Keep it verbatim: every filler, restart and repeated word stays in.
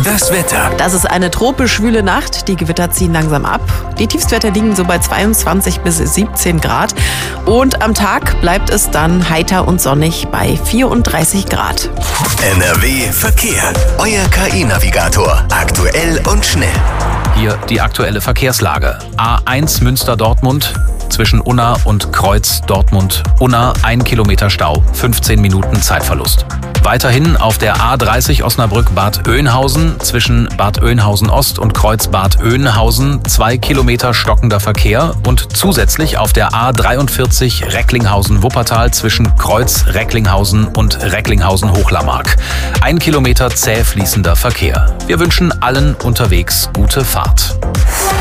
Das Wetter. Das ist eine tropisch schwüle Nacht. Die Gewitter ziehen langsam ab. Die Tiefstwerte liegen so bei zweiundzwanzig bis siebzehn Grad. Und am Tag bleibt es dann heiter und sonnig bei vierunddreißig Grad. N R W Verkehr. Euer K I-Navigator. Aktuell und schnell. Hier die aktuelle Verkehrslage. A eins Münster-Dortmund. Zwischen Unna und Kreuz Dortmund-Unna ein Kilometer Stau, fünfzehn Minuten Zeitverlust. Weiterhin auf der A dreißig Osnabrück-Bad Oeynhausen zwischen Bad Oeynhausen-Ost und Kreuz Bad Oeynhausen zwei Kilometer stockender Verkehr und zusätzlich auf der A dreiundvierzig Recklinghausen-Wuppertal zwischen Kreuz Recklinghausen und Recklinghausen-Hochlarmark. Ein Kilometer zäh fließender Verkehr. Wir wünschen allen unterwegs gute Fahrt.